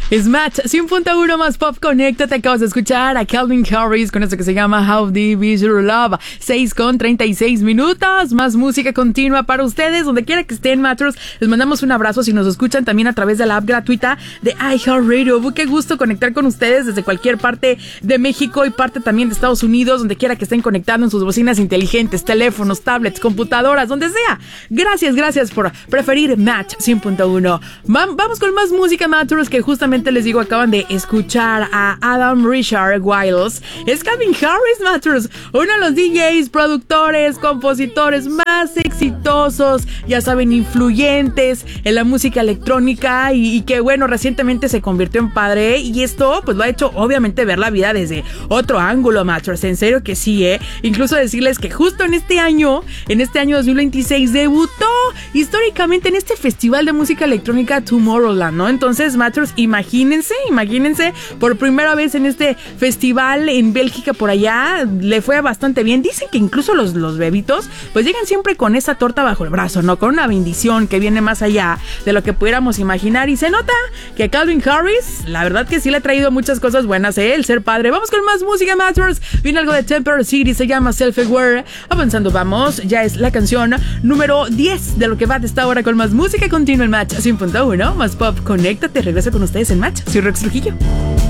Es Match 100.1 más pop. Conéctate. Acabas de escuchar a Calvin Harris con esto que se llama How Deep Is Your Love. 6:36. Más música continua para ustedes donde quiera que estén, Matchers. Les mandamos un abrazo si nos escuchan también a través de la app gratuita de iHeartRadio. Qué gusto conectar con ustedes desde cualquier parte de México y parte también de Estados Unidos, donde quiera que estén conectando en sus bocinas inteligentes, teléfonos, tablets, computadoras, donde sea. Gracias por preferir Match 100.1. Vamos con más música, Matchers, que justamente les digo, acaban de escuchar a Adam Richard Wiles. Es Calvin Harris, Matchers, uno de los DJs, productores, compositores más exitosos, ya saben, influyentes en la música electrónica y que bueno, recientemente se convirtió en padre y esto pues lo ha hecho obviamente ver la vida desde otro ángulo, Matchers. En serio que sí, incluso decirles que justo en este año 2026 debutó históricamente en este festival de música electrónica Tomorrowland, ¿no? Entonces, Matchers, imagínense, por primera vez en este festival en Bélgica, por allá, le fue bastante bien. Dicen que incluso los bebitos, pues llegan siempre con esa torta bajo el brazo, ¿no? Con una bendición que viene más allá de lo que pudiéramos imaginar. Y se nota que Calvin Harris, la verdad que sí le ha traído muchas cosas buenas, el ser padre. Vamos con más música, Matchers. Viene algo de Temper City, se llama Self-Aware. Avanzando, vamos, ya es la canción número 10 de lo que va de esta hora con más música continua en Match 100.1, más pop. Conéctate, regreso con ustedes en Match. Soy Rox Trujillo.